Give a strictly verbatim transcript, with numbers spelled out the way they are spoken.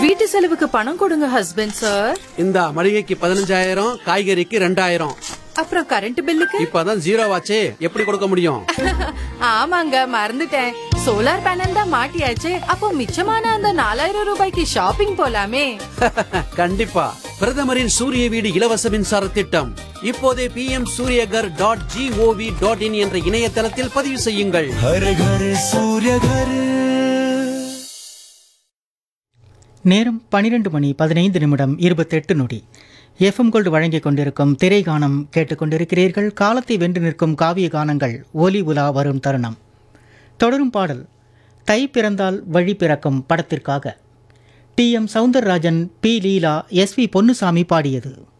வீட்டு செலவுக்கு பணம் கொடுங்க ஹஸ்பண்ட் சார். இந்த மளிகைக்கு பதினஞ்சாயிரம், காய்கறிக்கு ரெண்டாயிரம். அப்புறம் கரண்ட் பில்லுக்கு இப்பதான் ஜீரோ ஆச்சே, எப்படி கொடுக்க முடியும்? ஆமாங்க, மறந்துட்டேன். சோலார் பேனல் தான் மாட்டியாச்சு. அப்போ மிச்சமான அந்த நாலாயிரம் ரூபாய்க்கு ஷாப்பிங் போலாமே. கண்டிப்பா. பிரதமரின் சூரிய வீடு இலவச மின்சார திட்டம் இப்போதே B M Surya Ghar dot gov dot in என்ற இணையதளத்தில் பதிவு செய்யுங்கள். Her her Surya Ghar. நேரம் பனிரெண்டு மணி பதினைந்து நிமிடம் இருபத்தெட்டு நொடி. எஃப்எம் கோல்டு வழங்கிக் கொண்டிருக்கும் திரைகானம் கேட்டுக்கொண்டிருக்கிறீர்கள். காலத்தை வென்று நிற்கும் காவிய கானங்கள் ஒலி உலா வரும் தருணம். தொடரும் பாடல் தை பிறந்தால் வழி பிறக்கும் படத்திற்காக D M Soundararajan, B Leela, S we Ponnusamy பாடியது.